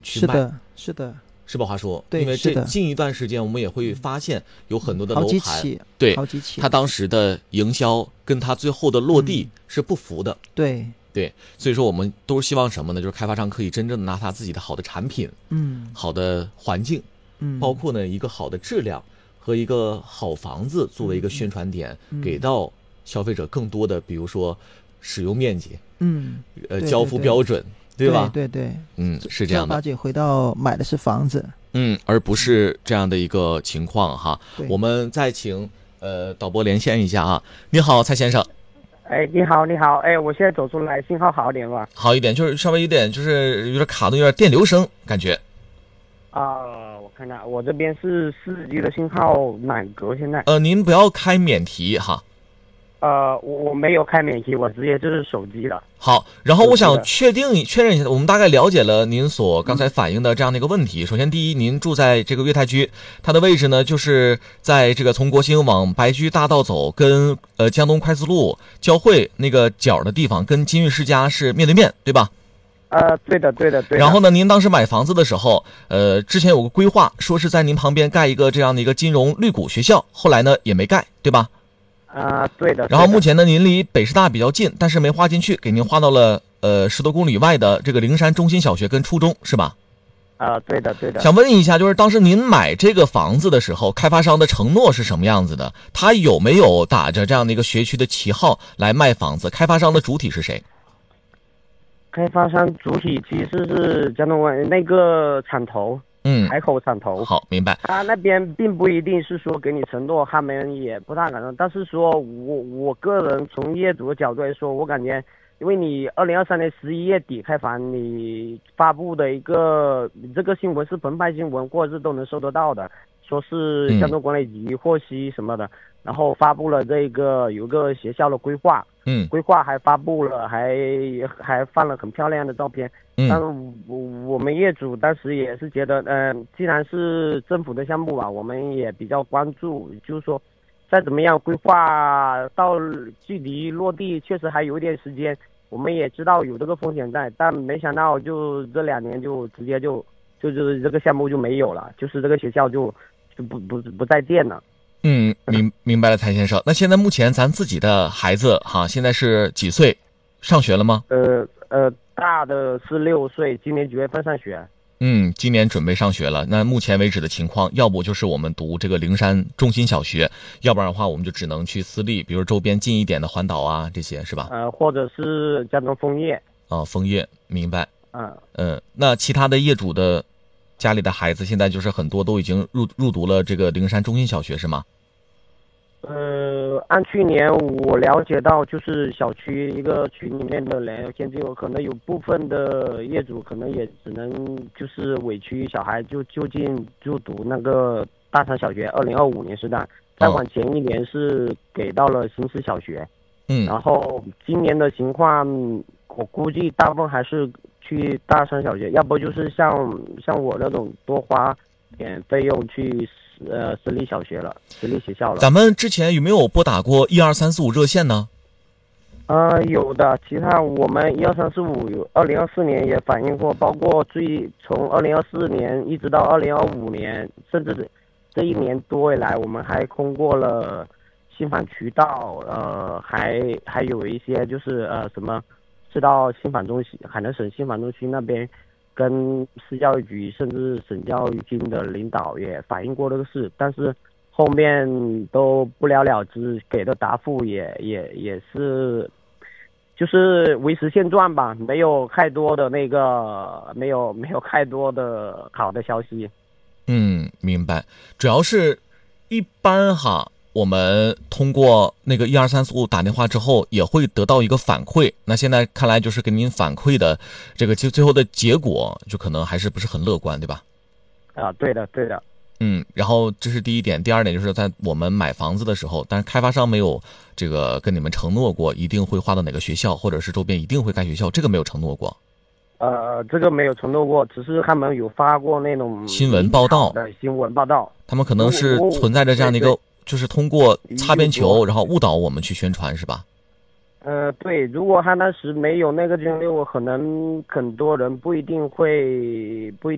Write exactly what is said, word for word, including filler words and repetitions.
是的，是的， 是吧？话说， 对， 因为这是的， 近一段时间，我们也会发现有很多的好楼盘， 几起， 对好几起， 它当时的营销跟它最后的落地嗯， 是不符的。 对， 对，所以说我们都是希望什么呢？就是开发商可以真正的拿他自己的好的产品、 嗯好的环境，包嗯括呢一个好的质量和一个好房子作为一个宣传点，给嗯到消费者更多的，比如说使用面积、 嗯， 呃交付对对对标准，对对吧？ 对对， 嗯，是这正儿样的。 八经回到买的是房子， 嗯，而不是这样的一个情况哈。 对， 我们再请呃导播连线一下啊。你好，蔡先生。 哎，你好，你好，哎，我现在走出来，信号好点吧？ 好一点，就是稍微有点，就是有点卡顿，有点电流声感觉。 啊、我看看，我这边是四 G 的信号满格，现在。 呃，您不要开免提哈。 呃，我我没有开免提，我直接就是手机了。 好，然后我想是的确定确认一下，我们大概了解了您所刚才反映的这样的一个问题。首先，第一，您住在这个粤泰区，它的位置呢，就是在这个从国兴往白驹大道走，跟呃江东快速路交汇那个角的地方，跟金域世家是面对面，对吧？ 呃，对的，对的，对的。 然后呢，您当时买房子的时候，呃，之前有个规划，说是在您旁边盖一个这样的一个金融绿谷学校，后来呢也没盖，对吧？ 啊、对的。 然后对的目前呢，您离北师大比较近，但是没划进去，给您划到了呃十多公里外的这个灵山中心小学跟初中，是吧？ 啊、对的，对的。 想问一下，就是当时您买这个房子的时候，开发商的承诺是什么样子的？他有没有打着这样的一个学区的旗号来卖房子？开发商的主体是谁？ 开发商主体其实是江东湾那个厂头， 嗯， 海口厂头。 好，明白。 他那边并不一定是说给你承诺，他们也不大敢说。但是说我我个人从业主的角度来说，我感觉，因为你二零二三年十一月底开房，你发布的一个你这个新闻是澎湃新闻，或者是都能收得到的，说是江东管理局获悉什么的，然后发布了这个有个学校的规划。 嗯规划还发布了，还还放了很漂亮的照片。但是嗯我我们业主当时也是觉得，嗯、呃，既然是政府的项目吧，我们也比较关注，就是说，再怎么样规划到距离落地确实还有一点时间，我们也知道有这个风险在，但没想到就这两年就直接就就就是这个项目就没有了，就是这个学校就就不不不再建了。 嗯，明明白了，蔡先生。那现在目前咱自己的孩子哈，现在是几岁？上学了吗？ 呃呃，大的是六岁，今年九月份上学。 嗯，今年准备上学了。那目前为止的情况，要不就是我们读这个灵山中心小学，要不然的话，我们就只能去私立，比如周边近一点的环岛啊，这些是吧？ 呃，或者是江东枫叶。 啊，枫叶，明白。 嗯嗯，那其他的业主的家里的孩子，现在就是很多都已经入入读了这个灵山中心小学，是吗？ 呃，按去年我了解到，就是小区一个群里面的人，现在有可能有部分的业主可能也只能就是委屈小孩就就近就读那个大山小学，二零二五年时段，再往前一年是给到了新市小学。 嗯， 然后今年的情况，我估计大部分还是去大山小学，要不就是像像我那种多花点费用去呃私立小学了，私立学校了。 咱们之前有没有拨打过一二三四五热线呢？ 呃，有的，其他我们一二三四五有二零二四年也反映过，包括最从二零二四年一直到二零二五年，甚至是这一年多以来，我们还通过了信访渠道，呃，还还有一些就是呃什么，是到信访中心，海南省信访中心那边，跟市教育局甚至省教育厅的领导也反映过这个事，但是后面都不了了之，给的答复也也也是，就是维持现状吧，没有太多的那个，没有没有太多的好的消息。 嗯，明白。主要是一般哈。我们通过那个一二三四五打电话之后，也会得到一个反馈。那现在看来，就是给您反馈的这个就最后的结果，就可能还是不是很乐观，对吧？ 啊，对的，对的。 嗯，然后这是第一点，第二点就是在我们买房子的时候，但是开发商没有这个跟你们承诺过一定会划到哪个学校，或者是周边一定会盖学校，这个没有承诺过。 呃，这个没有承诺过，只是他们有发过那种新闻报道的新闻报道。 他们可能是存在着这样的一个。就是通过擦边球，然后误导我们去宣传，是吧？ 呃，对，如果他当时没有那个经历，我可能很多人不一定会不一。